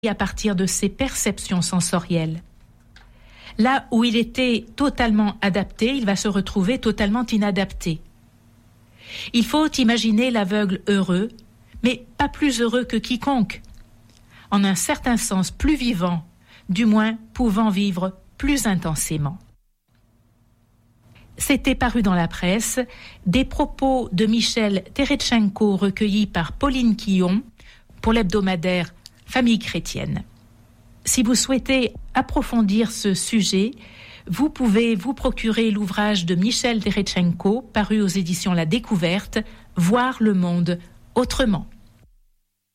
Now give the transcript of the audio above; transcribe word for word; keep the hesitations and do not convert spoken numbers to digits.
à partir de ses perceptions sensorielles. Là où il était totalement adapté, il va se retrouver totalement inadapté. Il faut imaginer l'aveugle heureux, mais pas plus heureux que quiconque, en un certain sens plus vivant, du moins pouvant vivre plus intensément. C'était paru dans la presse des propos de Michel Teretchenko recueillis par Pauline Quillon pour l'hebdomadaire Famille chrétienne. Si vous souhaitez approfondir ce sujet, vous pouvez vous procurer l'ouvrage de Michel Teretchenko paru aux éditions La Découverte, Voir le monde autrement.